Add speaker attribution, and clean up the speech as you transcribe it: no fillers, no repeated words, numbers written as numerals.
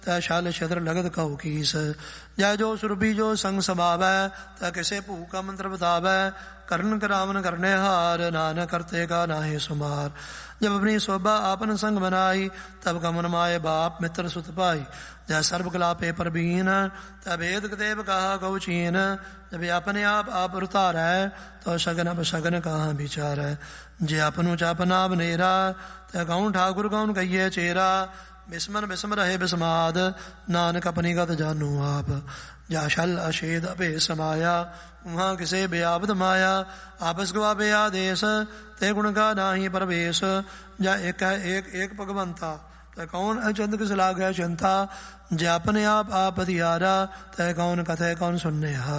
Speaker 1: ਤੈ ਛਲ ਛਿਦਰ ਲਗਤ Q keys. ਜੈ ਜੋ ਸੁਰਭੀ ਜੋ ਸੰਗ ਸਮਾਵੈ, ਤੈ ਕਿਸੇ ਭੂ ਕਾ ਮੰਤਰ ਬਤਾਵੈ। ਕਰਨ ਕਰਾਵਨ ਕਰਨੇ ਹਾਰ, ਨਾਨਕ ਕਰਤੇ ਕਾ ਨਾਹਿ ਸੁਮਾਰ। जब अपनी शोभा आपन संग बनाई, तब कमन माए बाप मित्र सुत पाई। जय सर्व कला पे परबीन, तब वेद कतेब कहा गौ चीन। जब अपने आप उतार है, तो शगन अब शगन कहाँ विचार है। जे अपनु चापना बनेरा, तय गौन ठाकुर गौन कहिए चेरा। बिस्मन बिस्म रहे बिस्माद, नानक अपनी गत जानू आप। जा छल अछेद अपे समाया, वहाँ किसे बेआबद माया। आपस गवा बे आदेश, ते गुण का नाही परवेश। जा एक है एक भगवंता, तय कौन अचंत किस लाग है चिंता। जे अपने आप हथियारा, तय कौन कथे कौन सुनने हार।